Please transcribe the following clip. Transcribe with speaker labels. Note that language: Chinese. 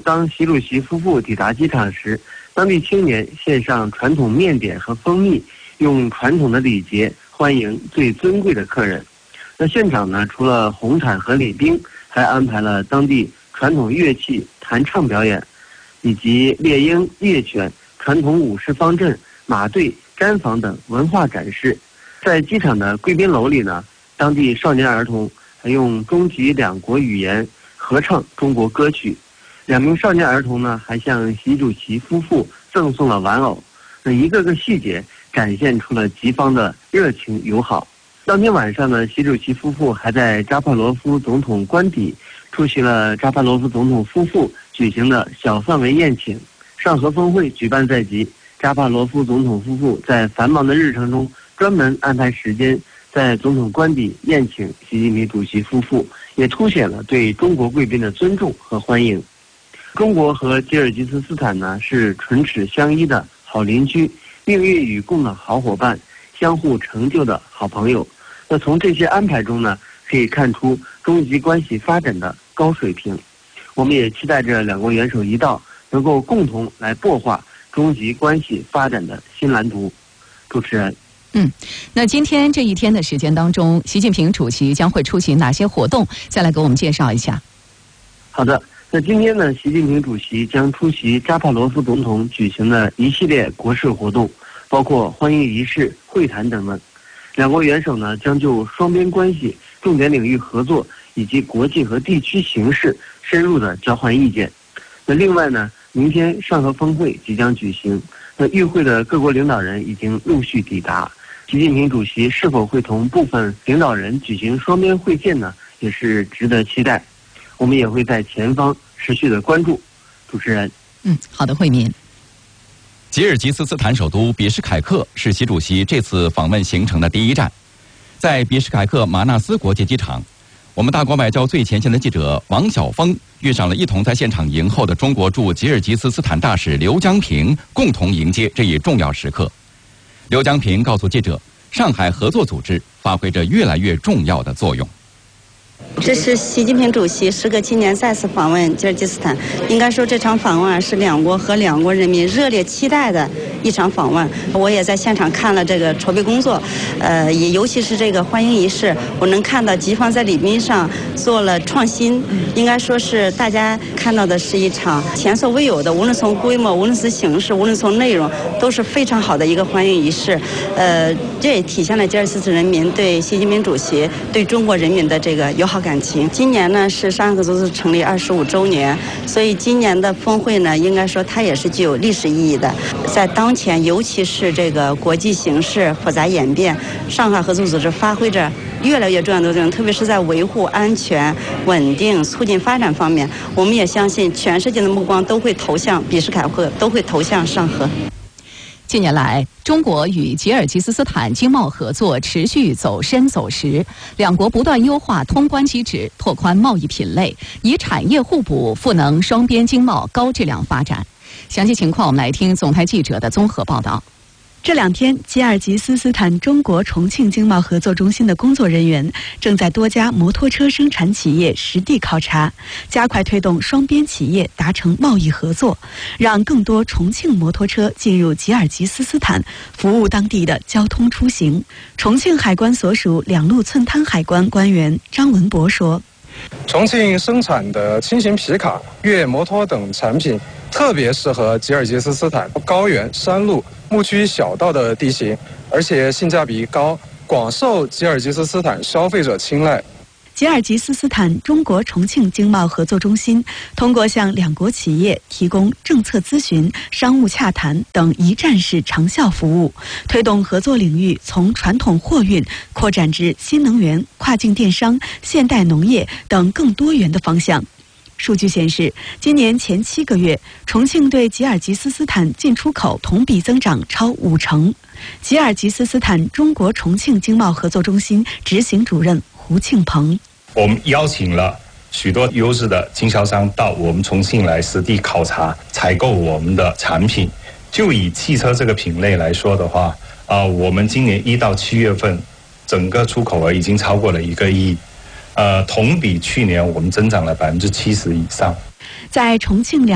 Speaker 1: 当习主席夫妇抵达机场时，当地青年献上传统面点和蜂蜜，用传统的礼节欢迎最尊贵的客人。那现场呢，除了红毯和礼宾，还安排了当地传统乐器弹唱表演，以及猎鹰、猎犬、传统武士方阵、马队、毡房等文化展示。在机场的贵宾楼里呢，当地少年儿童还用中吉两国语言合唱中国歌曲。2名少年儿童呢，还向习主席夫妇赠送了玩偶。那一个个细节展现出了吉方的热情友好。当天晚上呢，习主席夫妇还在扎帕罗夫总统官邸出席了扎帕罗夫总统夫妇举行的小范围宴请。上合峰会举办在即，扎帕罗夫总统夫妇在繁忙的日程中专门安排时间在总统官邸宴请习近平主席夫妇，也凸显了对中国贵宾的尊重和欢迎。中国和吉尔吉斯斯坦呢是唇齿相依的好邻居，命运与共的好伙伴，相互成就的好朋友。那从这些安排中呢，可以看出中吉关系发展的高水平。我们也期待着两国元首一道，能够共同来擘画中吉关系发展的新蓝图。主持人。
Speaker 2: 那今天这一天的时间当中，习近平主席将会出席哪些活动？再来给我们介绍一下。
Speaker 1: 好的，那今天呢，习近平主席将出席扎帕罗夫总统举行的一系列国事活动，包括欢迎仪式、会谈等等。两国元首呢将就双边关系、重点领域合作以及国际和地区形势深入的交换意见。那另外呢，明天上合峰会即将举行，那与会的各国领导人已经陆续抵达。习近平主席是否会同部分领导人举行双边会见呢，也是值得期待。我们也会在前方持续的关注。主持人。
Speaker 2: 好的，慧民。
Speaker 3: 吉尔吉斯斯坦首都比什凯克是习主席这次访问行程的第一站。在比什凯克马纳斯国际机场，我们大国外交最前线的记者王晓峰遇上了一同在现场迎候的中国驻吉尔吉斯斯坦大使刘江平，共同迎接这一重要时刻。刘江平告诉记者，上海合作组织发挥着越来越重要的作用。
Speaker 4: 这是习近平主席时隔7年再次访问吉尔吉斯斯坦，应该说这场访问是两国和两国人民热烈期待的一场访问。我也在现场看了这个筹备工作，也尤其是这个欢迎仪式，我能看到吉方在礼宾上做了创新，应该说是大家看到的是一场前所未有的，无论从规模，无论是形式，无论从内容，都是非常好的一个欢迎仪式。这也体现了吉尔吉斯人民对习近平主席、对中国人民的这个友好感情。今年呢是上海合作组织成立25周年，所以今年的峰会呢，应该说它也是具有历史意义的。在当前，尤其是这个国际形势复杂演变，上海合作组织发挥着越来越重要的作用，特别是在维护安全、稳定、促进发展方面，我们也相信全世界的目光都会投向比什凯克，都会投向上合。
Speaker 2: 近年来，中国与吉尔吉斯斯坦经贸合作持续走深走实，两国不断优化通关机制，拓宽贸易品类，以产业互补赋能双边经贸高质量发展。详细情况，我们来听总台记者的综合报道。
Speaker 5: 这2天，吉尔吉斯斯坦中国重庆经贸合作中心的工作人员正在多家摩托车生产企业实地考察，加快推动双边企业达成贸易合作，让更多重庆摩托车进入吉尔吉斯斯坦，服务当地的交通出行。重庆海关所属两路寸滩海关官员张文博说：“
Speaker 6: 重庆生产的轻型皮卡、越野摩托等产品特别适合吉尔吉斯斯坦高原、山路、牧区小道的地形，而且性价比高，广受吉尔吉斯斯坦消费者青睐。”
Speaker 5: 吉尔吉斯斯坦中国重庆经贸合作中心通过向两国企业提供政策咨询、商务洽谈等一站式长效服务，推动合作领域从传统货运扩展至新能源、跨境电商、现代农业等更多元的方向。数据显示，今年前7个月，重庆对吉尔吉斯斯坦进出口同比增长超50%。吉尔吉斯斯坦中国重庆经贸合作中心执行主任胡庆鹏：“
Speaker 7: 我们邀请了许多优质的经销商到我们重庆来实地考察、采购我们的产品。就以汽车这个品类来说的话，我们今年1到7月份，整个出口额已经超过了1个亿。同比去年我们增长了70%以上。”
Speaker 5: 在重庆